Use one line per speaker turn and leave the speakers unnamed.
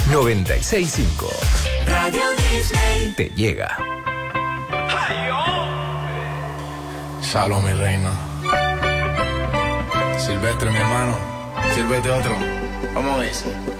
96.5.
Radio Disney.
Te llega.
Shalom, mi reina. Silvestre, mi hermano. Sírvete otro. Vamos a eso.